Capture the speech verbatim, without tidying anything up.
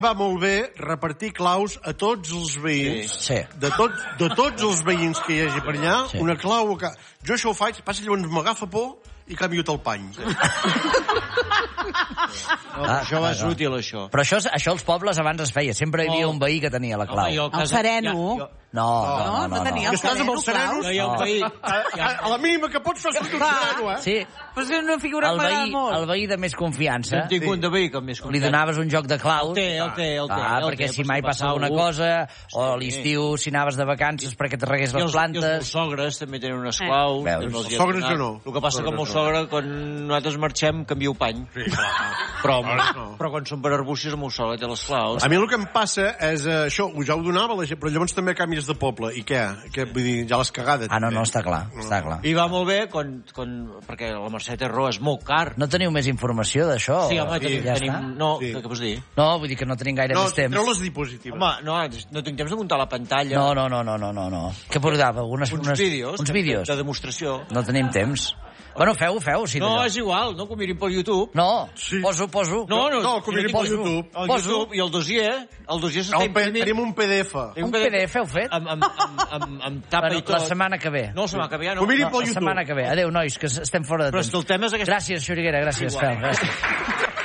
Va molt bé repartir claus a tots els veïns. Sí. De, tot, de tots els veïns que hi hagi per allà, Sí. una clau... Que... Jo això ho faig, passa llavors m'agafa por i canvio el pany. Sí. No, ah, això va ser útil, això. Però això, això als pobles abans es feia. Sempre hi havia un veí que tenia la clau. Home, jo a El casa- sereno. Ja, jo- No, no, no. No tenia I el estàs amb el sereno, Claus. Jo hi ha un veí... A, a, a la mínima que pots fer sortir un Clar. sereno, eh? Sí, Però és que una figura el que m'agrada veí, molt. el veí de més confiança. Hem tingut de veí, com més Li donaves un joc de claus. El té, el té, el té. Ah, el perquè té, si per mai passava una algú. cosa, o a l'estiu si anaves de vacances perquè te regués I les els, I els meus plantes... sogres també tenen unes claus. Veus? també els hi Els he sogres donat. jo no. El que passa que el meu Sogres sogre, quan nosaltres marxem, canvio pany. Sí, clar. Però, no. però quan són per arbúcies, el meu sogre té les claus. A mi el que em passa és eh, això, ja ho donava la gent, però llavors també canvies de poble. I què? què vull dir, ja l'has cagada. Ah, no, també. no, està clar, està clar. I va molt bé, quan, quan, perquè la Mercè té raó, és molt car. No teniu més informació d'això? Sí, home, tenim... ja tenim està? no, Sí. què, què vols dir? No, vull dir que no tenim gaire No, més temps. treu les diapositives. Home, no, no tinc temps de muntar la pantalla. No, no, no, no, no, no, no. Què portava? Unes, Uns unes, vídeos. Uns de- vídeos? De demostració. No tenim temps. Bueno, feu-ho, feu-ho. Si No, d'allò. és igual, no, que ho mirin pel YouTube. No, Sí. poso, poso. No, no, No, que ho mirin pel poso. YouTube. El Poso. YouTube i el dossier, el dossier s'està El P- imprimint. tenim un P D F. Tenim Un P D F heu fet? Amb, amb, amb, amb, amb tapa Bueno, i tot. la setmana que ve. No, la setmana que ve ja no. Ho mirin No, pel la YouTube. setmana que ve. Adéu, nois, que estem fora de Però temps. és que el tema és aquest... Gràcies, Xuriguera, gràcies, Igual. Fel, gràcies.